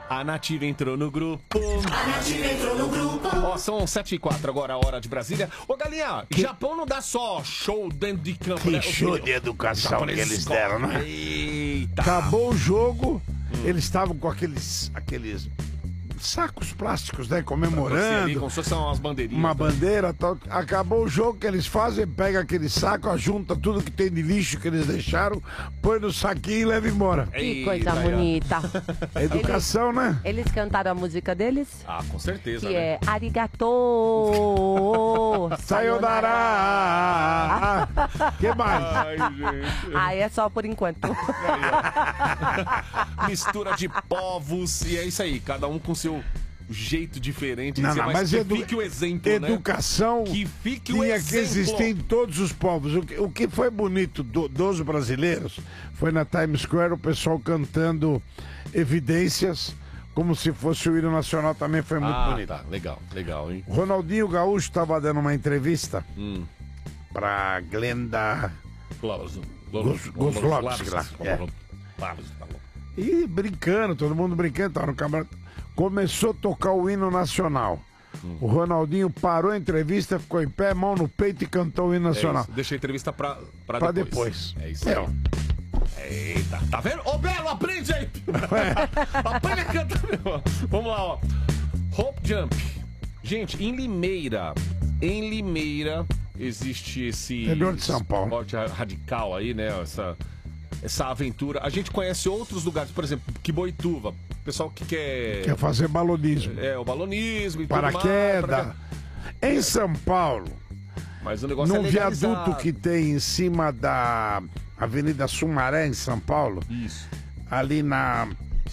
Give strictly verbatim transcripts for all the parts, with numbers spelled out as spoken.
A Nativa entrou no grupo. A Nativa entrou no grupo. Ó, são sete e quatro agora, a hora de Brasília. Ô, Galinha, que... Japão não dá só show dentro de campo, que né? show de educação que eles deram, né? Eita. Acabou o jogo, hum. eles estavam com aqueles, aqueles sacos plásticos, né? Comemorando. Ali, como se fossem umas bandeirinhas. Uma tá? bandeira, tal. Acabou o jogo, que eles fazem, pega aquele saco, junta tudo que tem de lixo que eles deixaram, põe no saquinho e leva embora. Que Eita, coisa bonita. Educação, eles, né? Eles cantaram a música deles? Ah, com certeza. Que né? é Arigato. Sayonara. Que mais? Ai, gente. Ah, é só por enquanto. Mistura de povos, e é isso aí, cada um com seu jeito diferente de não, dizer, não, mas, mas que edu... fique o exemplo, educação, né? Que fique o tinha exemplo. que existir em todos os povos. O que, o que foi bonito do, dos brasileiros foi na Times Square o pessoal cantando Evidências, como se fosse o hino nacional, também foi muito ah, bonito. Tá, legal, legal, hein? Ronaldinho Gaúcho estava dando uma entrevista hum. pra Glenda Goslovski lá. E brincando, todo mundo brincando, tava no camarote. Começou a tocar o hino nacional. Hum. O Ronaldinho parou a entrevista, ficou em pé, mão no peito e cantou o hino nacional. É Deixa a entrevista pra, pra, pra depois. depois. É isso aí. É. Eita, tá vendo? Ô, Belo, aprende aí! Aprende a cantar, meu. Vamos lá, ó. Hope Jump. Gente, em Limeira, em Limeira, existe esse... Interior de São Paulo. Esporte radical aí, né? Essa, essa aventura. A gente conhece outros lugares, por exemplo, Quiboituva. O pessoal que quer... Quer fazer balonismo. É, o balonismo e Paraquedas. tudo mais. Em São Paulo, mas o negócio num é viaduto que tem em cima da Avenida Sumaré, em São Paulo. Isso. Ali na...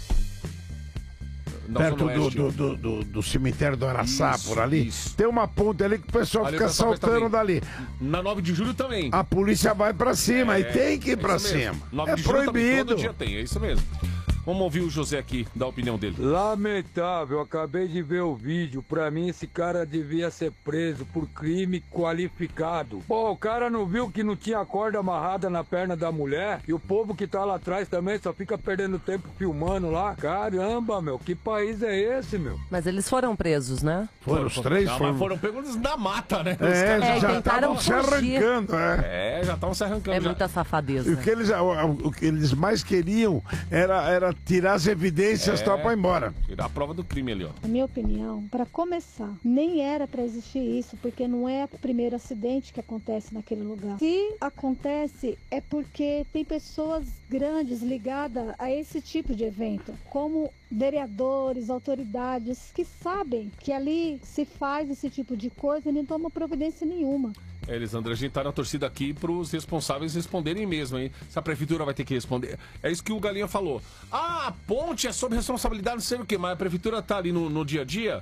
Na perto do, do, do, do, do cemitério do Araçá, isso, por ali. Isso. Tem uma ponte ali que o pessoal ali fica saltando dali. Na nove de julho também. A polícia vai pra cima é, e tem que ir pra cima. É proibido. Também, todo dia tem, é isso mesmo. Vamos ouvir o José aqui, dar a opinião dele. Lamentável, acabei de ver o vídeo. Pra mim, esse cara devia ser preso por crime qualificado. Pô, o cara não viu que não tinha corda amarrada na perna da mulher? E o povo que tá lá atrás também só fica perdendo tempo filmando lá? Caramba, meu, que país é esse, meu? Mas eles foram presos, né? Foram, foram os três? Não, foram... mas foram pegos na mata, né? É, é já estavam se arrancando. É, é já estavam se arrancando. É já. muita safadeza. E o que eles, o, o que eles mais queriam era... era tirar as evidências, é, tal, pra ir embora. Tirar a prova do crime ali, ó. Na minha opinião, para começar, nem era para existir isso, porque não é o primeiro acidente que acontece naquele lugar. Se acontece, é porque tem pessoas grandes ligadas a esse tipo de evento, como vereadores, autoridades, que sabem que ali se faz esse tipo de coisa e não tomam providência nenhuma. É, Elisandra, a gente tá na torcida aqui pros responsáveis responderem mesmo, hein? Se a prefeitura vai ter que responder. É isso que o Galinha falou. Ah, a ponte é sob responsabilidade, não sei o quê, mas a prefeitura tá ali no, no dia a dia.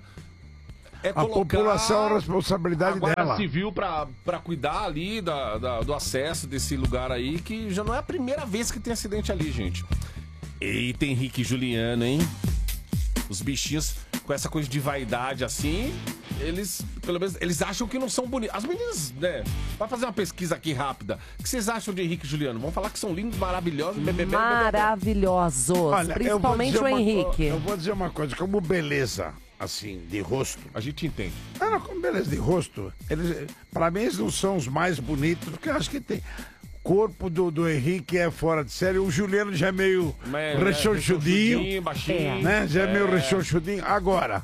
É a população é a responsabilidade a guarda dela. civil pra, pra cuidar ali da, da, do acesso desse lugar aí, que já não é a primeira vez que tem acidente ali, gente. Eita, Henrique e Juliano, hein? Os bichinhos com essa coisa de vaidade assim, eles, pelo menos, eles acham que não são bonitos. As meninas, né? Vai fazer uma pesquisa aqui rápida. O que vocês acham de Henrique e Juliano? Vão falar que são lindos, maravilhosos, bebê, maravilhosos. Olha, principalmente o Henrique. Eu, eu vou dizer uma coisa, como beleza, assim, de rosto. A gente entende. Ah, não, como beleza de rosto. Eles, pra mim, eles não são os mais bonitos, porque eu acho que tem. O corpo do, do Henrique é fora de série. O Juliano já é meio é, rechonchudinho, baixinho, né? Já é, é meio é. rechonchudinho. Agora,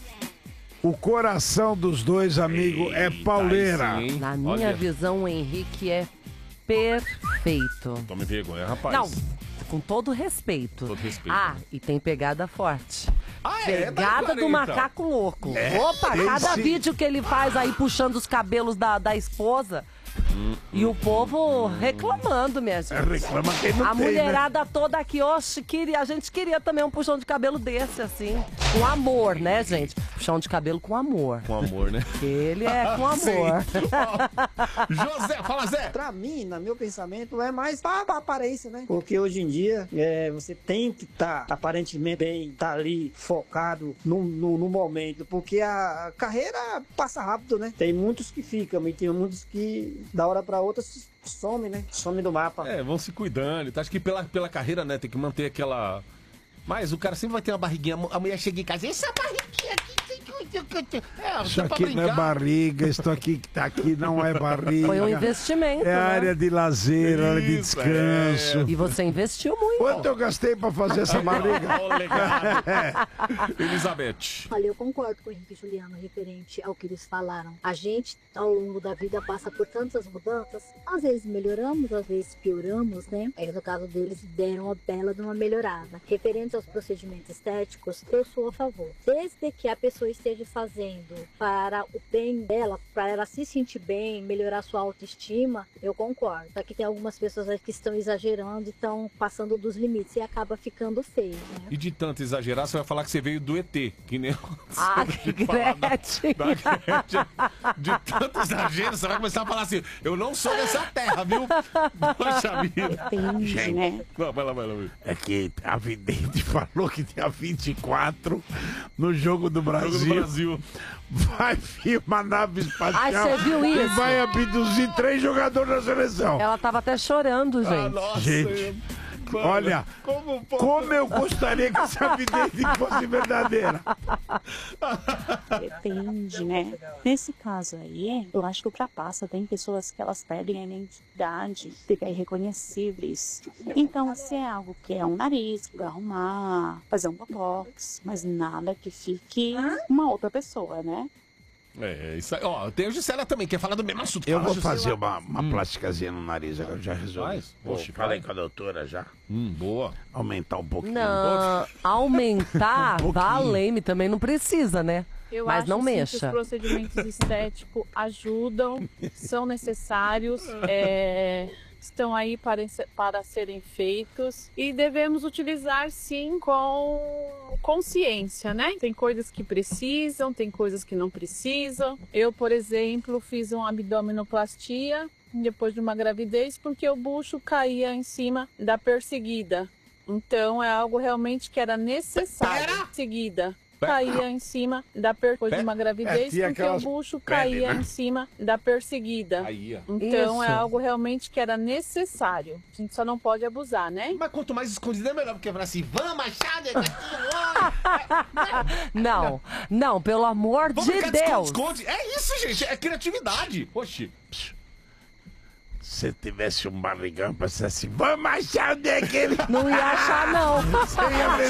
o coração dos dois, amigo, é pauleira. Sim, Na minha Olha. visão, o Henrique é perfeito. Tome vergonha, rapaz. Não, com todo respeito. Todo respeito. Ah, e tem pegada forte. Ah, é? Pegada do macaco louco. É, Opa, cada sim. vídeo que ele faz aí puxando os cabelos da, da esposa. Hum, e hum, o povo hum, reclamando, minha gente. É, reclama quem não A tem, mulherada né? toda aqui, oxe, queria, a gente queria também um puxão de cabelo desse, assim. Com amor, né, gente? Puxão de cabelo com amor. Com amor, né? Ele é com amor. José, fala, Zé. Pra mim, no meu pensamento, é mais pra, pra aparência, né? Porque hoje em dia, é, você tem que estar tá, aparentemente bem, tá ali focado no, no, no momento, porque a carreira passa rápido, né? Tem muitos que ficam e tem muitos que da hora pra outra some, né? Some do mapa. É, vão se cuidando. Acho que pela, pela carreira, né, tem que manter aquela Mas o cara sempre vai ter uma barriguinha. A mulher chega em casa, essa barriguinha aqui. É, Isso aqui não é barriga, isso aqui que tá aqui não é barriga. Foi um investimento, É né? área de lazer, área de Isso, descanso. E você investiu muito. Quanto eu gastei pra fazer essa barriga? Ó, legal. Elizabeth. Olha, eu concordo com o Henrique e Juliano referente ao que eles falaram. A gente, ao longo da vida, passa por tantas mudanças. Às vezes melhoramos, às vezes pioramos, né? Aí, no caso deles, deram uma bela de uma melhorada. Referente aos procedimentos estéticos, eu sou a favor. Desde que a pessoa esteja fazendo para o bem dela, para ela se sentir bem, melhorar sua autoestima, eu concordo. Só que tem algumas pessoas aí que estão exagerando e estão passando dos limites e acaba ficando feio, né? E de tanto exagerar, você vai falar que você veio do E T, que nem Ah, que Gretchen. da Gretchen. De tanto exagero, você vai começar a falar assim, eu não sou dessa terra, viu? Poxa vida. Entendi, né? Não, vai lá, vai lá. Vai. É que a vidente falou que dia vinte e quatro, no Jogo do Brasil, Jogo do Brasil. vai vir uma nave espacial Ai, você viu e isso? vai abduzir três jogadores da seleção. Ela tava até chorando, gente. Ah, nossa. Gente, Mano, olha, como, como eu gostaria que essa vidente fosse verdadeira. Depende, né? Nesse caso aí, eu acho que ultrapassa. Tem pessoas que elas perdem a identidade, ficam irreconhecíveis. Então, se é algo que é um nariz, arrumar, fazer um botox, mas nada que fique uma outra pessoa, né? É, isso aí. Ó, tem o Gisela também, quer falar do mesmo assunto. Eu Fala, vou Gisela. fazer uma, uma plasticazinha no nariz, agora eu já resolvi. Faz? Pô, Oxe, falei vai. com a doutora já. Hum, boa. Aumentar um pouquinho. Não, aumentar, Um pouquinho. valeme também não precisa, né? Eu Mas acho não sim, mexa. que os procedimentos estéticos ajudam, são necessários, é, estão aí para, para serem feitos e devemos utilizar sim com consciência, né? Tem coisas que precisam, tem coisas que não precisam. Eu, por exemplo, fiz uma abdominoplastia depois de uma gravidez porque o bucho caía em cima da perseguida. Então é algo realmente que era necessário. Pera! Seguida. Pera! Caía em cima da per... depois de uma É, gravidez tinha porque aquelas o bucho pele, caía né? em cima da perseguida. Aí, ó. Então é Isso. algo realmente que era necessário. A gente só não pode abusar, né? Mas quanto mais escondido é melhor, porque vai assim, vamos achar, né? Não, não, pelo amor Vamos de ficar de Deus. esconde-esconde. É isso, gente, é criatividade. Oxi. Se tivesse um barrigão, pra ser assim, vamos achar onde é que ele... Não ia achar, não. Você ia ver